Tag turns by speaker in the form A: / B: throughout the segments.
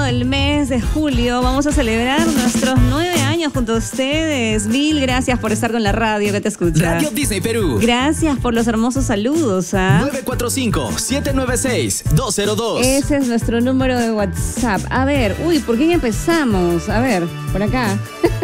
A: del mes de julio vamos a celebrar nuestros 9 años junto a ustedes. Mil gracias por estar con la radio que te escucha.
B: Radio Disney Perú.
A: Gracias por los hermosos saludos.
B: 945-796-202.
A: Ese es nuestro número de WhatsApp. A ver, ¿por quién empezamos? A ver, por acá.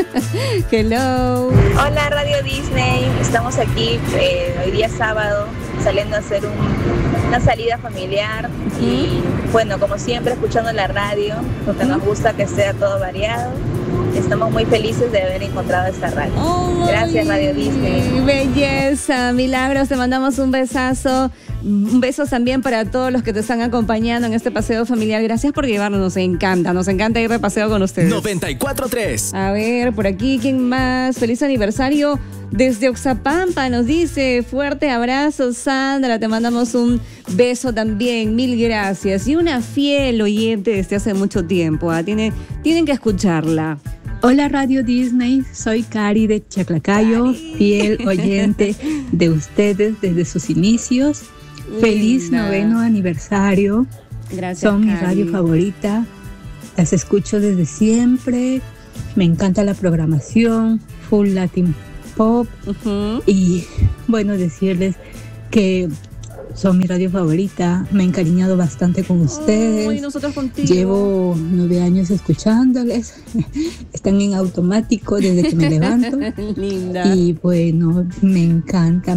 A: Hello.
C: Hola Radio Disney, estamos aquí hoy día sábado saliendo a hacer una salida familiar y bueno, como siempre escuchando la radio porque nos gusta que sea todo variado. Estamos muy felices de haber encontrado esta radio. Gracias Radio Disney.
A: Belleza, Milagros, te mandamos un besazo. Un beso también para todos los que te están acompañando en este paseo familiar. Gracias por llevarnos, nos encanta ir de paseo con ustedes.
B: 94.3.
A: A ver, por aquí, ¿quién más? Feliz aniversario desde Oxapampa, nos dice. Fuerte abrazo, Sandra, te mandamos un beso también, mil gracias. Y una fiel oyente desde hace mucho tiempo, tienen que escucharla.
D: Hola Radio Disney, soy Cari de Chaclacayo, fiel oyente de ustedes desde sus inicios. Feliz 9º aniversario.
A: Gracias,
D: son mi
A: Cari.
D: radio favorita. Las escucho desde siempre. Me encanta la programación, full Latin Pop. Y bueno, decirles que son mi radio favorita. Me he encariñado bastante con ustedes.
A: Nosotros contigo.
D: Llevo 9 años escuchándoles. Están en automático desde que me levanto.
A: Linda.
D: Y bueno, me encanta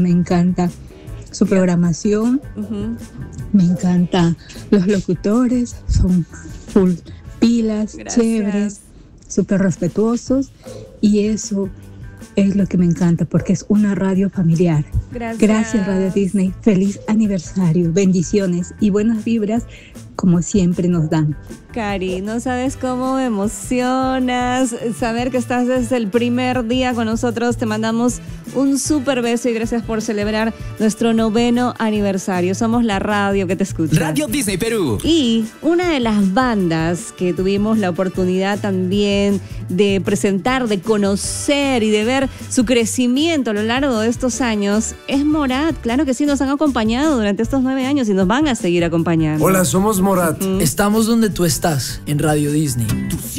D: su programación. Me encanta los locutores. Son full pilas, chéveres, súper respetuosos. Y eso es lo que me encanta porque es una radio familiar. Gracias Radio Disney. Feliz aniversario. Bendiciones y buenas vibras como siempre nos dan.
A: Cari, no sabes cómo me emocionas saber que estás desde el primer día con nosotros. Te mandamos un súper beso y gracias por celebrar nuestro 9º aniversario. Somos la radio que te escucha.
B: Radio Disney Perú.
A: Y una de las bandas que tuvimos la oportunidad también de presentar, de conocer y de ver su crecimiento a lo largo de estos años es Morat. Claro que sí, nos han acompañado durante estos 9 años y nos van a seguir acompañando.
E: Hola, somos Morat.
F: Estamos donde tú estás, en Radio Disney.